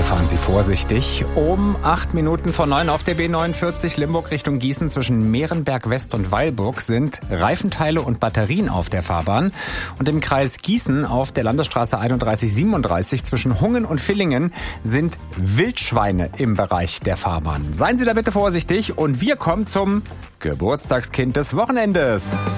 fahren Sie vorsichtig. Um 8 Minuten vor 9 auf der B49 Limburg Richtung Gießen zwischen Mehrenberg West und Weilburg sind Reifenteile und Batterien auf der Fahrbahn. Und im Kreis Gießen auf der Landesstraße 3137 zwischen Hungen und Villingen sind Wildschweine im Bereich der Fahrbahn. Seien Sie da bitte vorsichtig und wir kommen zum Geburtstagskind des Wochenendes.